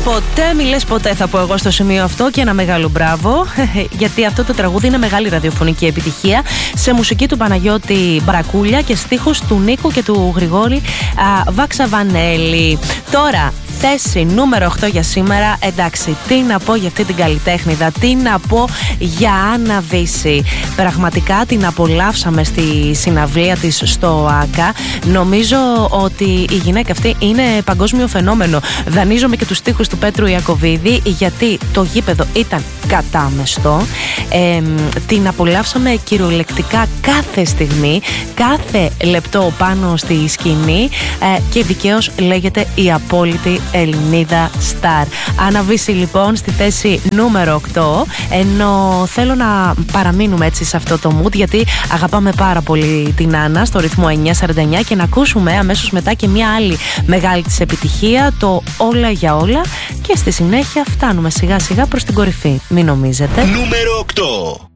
Ποτέ μη λες ποτέ, θα πω εγώ στο σημείο αυτό, και ένα μεγάλο μπράβο, γιατί αυτό το τραγούδι είναι μεγάλη ραδιοφωνική επιτυχία, σε μουσική του Παναγιώτη Μπαρακούλια και στίχους του Νίκου και του Γρηγόρη Βαξαβανέλη. Τώρα, θέση νούμερο 8 για σήμερα. Εντάξει, τι να πω για αυτή την καλλιτέχνηδα, τι να πω για Άννα Βύση. Πραγματικά την απολαύσαμε στη συναυλία της στο ΆΚΑ. Νομίζω ότι η γυναίκα αυτή είναι παγκόσμιο φαινόμενο. Δανείζομαι και τους στίχους του Πέτρου Ιακωβίδη, γιατί το γήπεδο ήταν κατάμεστο. Την απολαύσαμε κυριολεκτικά κάθε στιγμή, κάθε λεπτό πάνω στη σκηνή, και δικαίως λέγεται η απόλυτη Ελληνίδα Σταρ. Άννα Βύση λοιπόν στη θέση νούμερο 8, ενώ θέλω να παραμείνουμε έτσι σε αυτό το mood, γιατί αγαπάμε πάρα πολύ την Άννα, στο ρυθμό 949, και να ακούσουμε αμέσως μετά και μια άλλη μεγάλη της επιτυχία, το Όλα για όλα, και στη συνέχεια φτάνουμε σιγά σιγά προς την κορυφή. Μην νομίζετε. Νούμερο 8.